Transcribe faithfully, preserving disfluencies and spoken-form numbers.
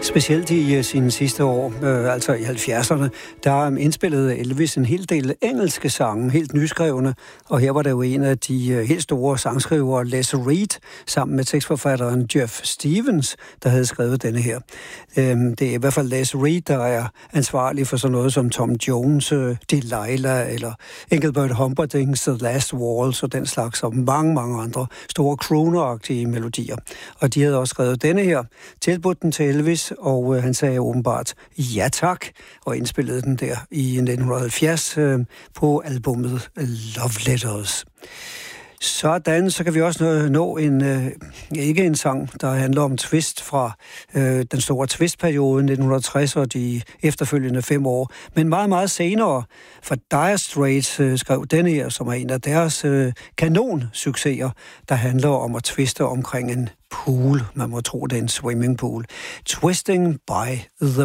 Specielt i uh, sine sidste år, øh, altså i halvfjerdserne, der indspillede Elvis en hel del engelske sange, helt nyskrevne, og her var der jo en af de uh, helt store sangskrivere, Les Reed, sammen med tekstforfatteren Jeff Stevens, der havde skrevet denne her. Øhm, det er i hvert fald Les Reed, der er ansvarlig for sådan noget som Tom Jones, uh, Delilah, eller Engelbert Humperdinck's The Last Waltz, og den slags, og mange, mange andre store crooner-agtige melodier. Og de havde også skrevet denne her, tilbudt den til Elvis, og øh, han sagde åbenbart ja tak, og indspillede den der i nitten halvfjerds øh, på albumet Love Letters. Sådan, så kan vi også nå, nå en, øh, ikke en sang, der handler om twist fra øh, den store twistperiode nitten tres og de efterfølgende fem år, men meget, meget senere, for Dire Straits øh, skrev denne her, som er en af deres øh, kanonsucceser, der handler om at twiste omkring en pool. Man må tro, det er en swimmingpool. Twisting by the